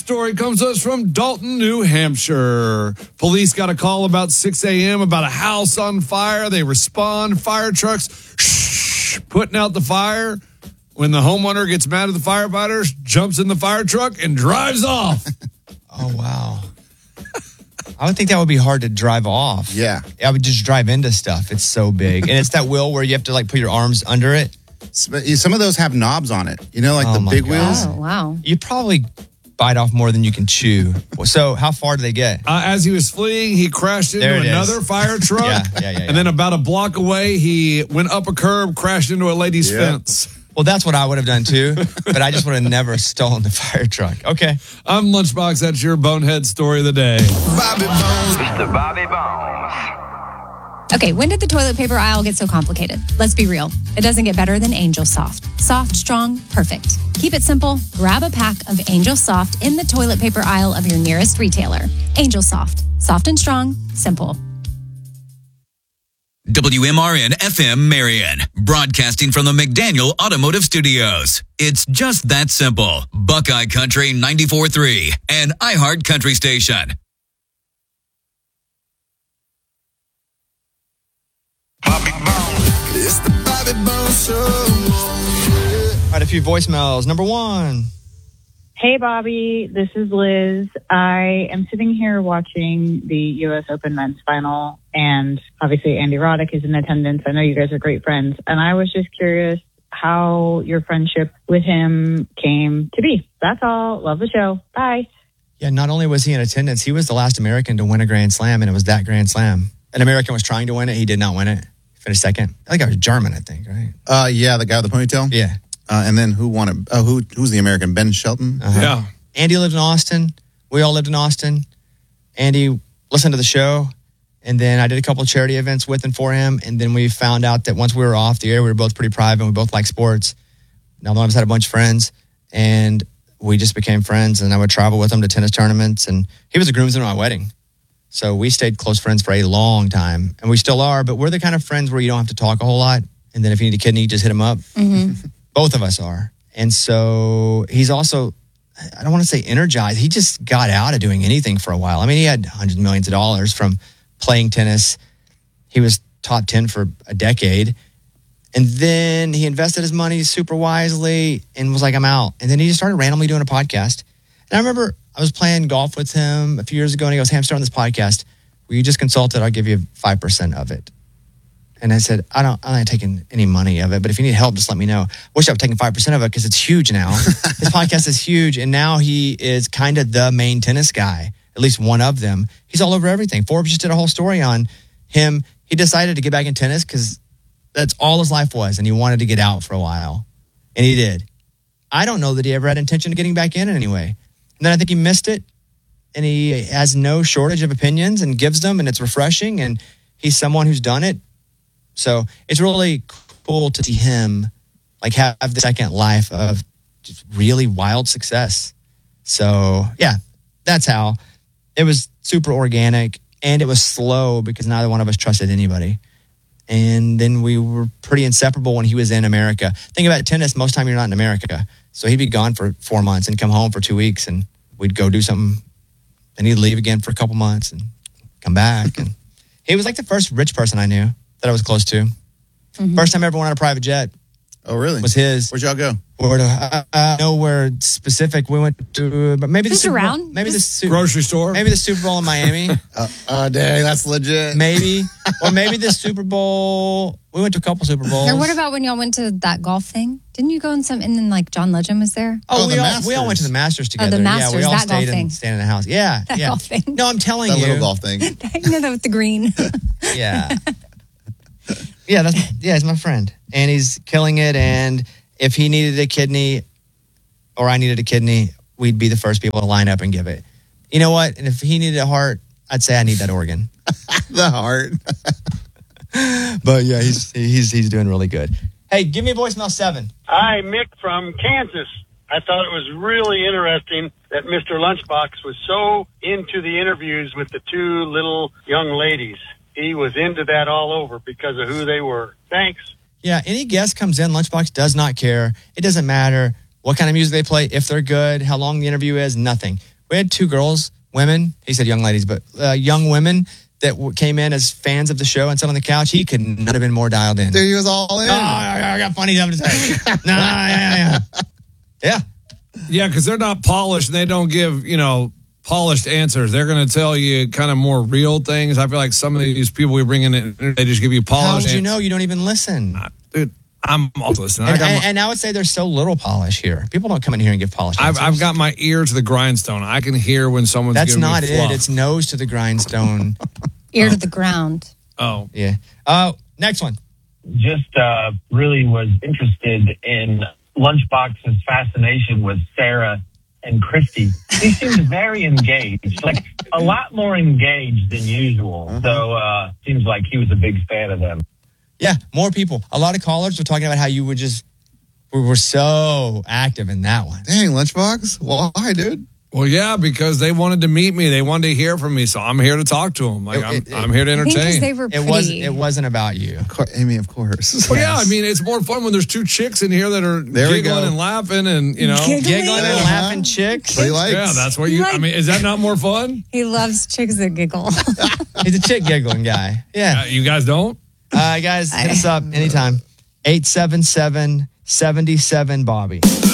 story comes to us from Dalton, New Hampshire. Police got a call about 6 a.m. about a house on fire. They respond, fire trucks putting out the fire. When the homeowner gets mad at the firefighters, jumps in the fire truck and drives off. Oh, wow. I would think that would be hard to drive off. Yeah. I would just drive into stuff. It's so big. And it's that wheel where you have to like put your arms under it. Some of those have knobs on it. You know, like the big wheels. Oh, wow. You probably bite off more than you can chew. So how far do they get? As he was fleeing, he crashed into another fire truck. Yeah. And then about a block away, he went up a curb, crashed into a lady's fence. Well, that's what I would have done too, but I just would have never stolen the fire truck. Okay. I'm Lunchbox. That's your bonehead story of the day. Bobby Bones. Mr. Bobby Bones. Okay, when did the toilet paper aisle get so complicated? Let's be real. It doesn't get better than Angel Soft. Soft, strong, perfect. Keep it simple. Grab a pack of Angel Soft in the toilet paper aisle of your nearest retailer. Angel Soft. Soft and strong. Simple. WMRN FM Marion, broadcasting from the McDaniel Automotive Studios. It's just that simple. Buckeye Country 94.3 and iHeart Country Station. Bobby Bones. It's the Bobby Bones Show. All right, a few voicemails. Number one. Hey, Bobby. This is Liz. I am sitting here watching the U.S. Open men's final, and obviously Andy Roddick is in attendance. I know you guys are great friends, and I was just curious how your friendship with him came to be. That's all. Love the show. Bye. Yeah, not only was he in attendance, he was the last American to win a Grand Slam, and it was that Grand Slam. An American was trying to win it. He did not win it. He finished second. I think I was German, right? Yeah, the guy with the ponytail. Yeah. And then who won it? Who's the American? Ben Shelton? Uh-huh. Yeah. Andy lived in Austin. We all lived in Austin. Andy listened to the show. And then I did a couple of charity events with and for him. And then we found out that once we were off the air, we were both pretty private. We both like sports. Now, one of us had a bunch of friends. And we just became friends. And I would travel with him to tennis tournaments. And he was a groomsman at my wedding. So we stayed close friends for a long time. And we still are. But we're the kind of friends where you don't have to talk a whole lot. And then if you need a kidney, you just hit him up. Mm-hmm. Both of us are. And so he's also, I don't want to say energized. He just got out of doing anything for a while. I mean, he had hundreds of millions of dollars from playing tennis. He was top 10 for a decade. And then he invested his money super wisely and was like, I'm out. And then he just started randomly doing a podcast. And I remember I was playing golf with him a few years ago and he goes, hey, I'm starting this podcast. Will you just consult it? I'll give you 5% of it. And I said, I'm not taking any money of it, but if you need help, just let me know. Wish I was taking 5% of it because it's huge now. His podcast is huge, and now he is kind of the main tennis guy, at least one of them. He's all over everything. Forbes just did a whole story on him. He decided to get back in tennis because that's all his life was, and he wanted to get out for a while, and he did. I don't know that he ever had intention of getting back in any way. And then I think he missed it, and he has no shortage of opinions and gives them, and it's refreshing, and he's someone who's done it. So it's really cool to see him like have the second life of just really wild success. So yeah, that's how. It was super organic and it was slow because neither one of us trusted anybody. And then we were pretty inseparable when he was in America. Think about tennis, most time you're not in America. So he'd be gone for 4 months and come home for 2 weeks and we'd go do something. And he'd leave again for a couple months and come back. And he was like the first rich person I knew that I was close to. Mm-hmm. First time I ever went on a private jet. Oh, really? Was his. Where'd y'all go? Nowhere specific. We went to, but maybe just the Super around. Bowl. Maybe the grocery store. Maybe the Super Bowl in Miami. Dang, that's legit. Maybe, or maybe the Super Bowl. We went to a couple Super Bowls. Or what about when y'all went to that golf thing? Didn't you go in some? And then like John Legend was there. Oh, we all went to the Masters together. The Masters, yeah, we all that golf thing. Stayed in the house. Yeah, that golf thing. No, I'm telling that you, little golf thing. You know that with the green. Yeah. Yeah, he's my friend. And he's killing it. And if he needed a kidney or I needed a kidney, we'd be the first people to line up and give it. You know what? And if he needed a heart, I'd say I need that organ. The heart. But yeah, he's doing really good. Hey, give me voicemail 7. Hi, Mick from Kansas. I thought it was really interesting that Mr. Lunchbox was so into the interviews with the 2 little young ladies. He was into that all over because of who they were. Thanks. Yeah, any guest comes in, Lunchbox does not care. It doesn't matter what kind of music they play, if they're good, how long the interview is, nothing. We had 2 girls, women. He said young ladies, but young women that came in as fans of the show and sat on the couch. He could not have been more dialed in. Dude, he was all in. Oh, I got funny stuff to say. Yeah. Yeah, because they're not polished and they don't give, polished answers. They're going to tell you kind of more real things. I feel like some of these people we bring in, they just give you polished How would you answers. know? You don't even listen. Dude, I'm also listening. And I would say there's so little polish here. People don't come in here and give polished answers. I've got my ear to the grindstone. I can hear when someone's That's giving not me fluff. it. It's nose to the grindstone. Ear to the ground. Oh. Yeah. Next one. Just really was interested in Lunchbox's fascination with Sarah and Christy. He seemed very engaged, like a lot more engaged than usual. So seems like he was a big fan of them. Yeah, more people. A lot of callers were talking about how you we were so active in that one. Dang, Lunchbox? Why, dude? Well, yeah, because they wanted to meet me. They wanted to hear from me. So I'm here to talk to them. Like I'm here to I think 'cause entertain. they were pretty. It wasn't about you. Amy, of course. Well, yeah, I mean, it's more fun when there's 2 chicks in here that are There we giggling go. and laughing and, Giggling and laughing chicks. What he likes. Yeah, that's what you, I mean, is that not more fun? He loves chicks that giggle. He's a chick giggling guy. Yeah. You guys don't? Guys, hit us up anytime. 877-77-Bobby.